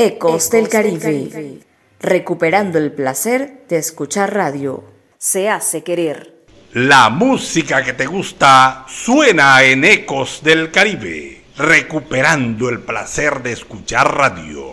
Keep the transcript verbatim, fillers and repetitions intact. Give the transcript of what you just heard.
Ecos del Caribe, recuperando el placer de escuchar radio. Se hace querer. La música que te gusta suena en Ecos del Caribe, recuperando el placer de escuchar radio.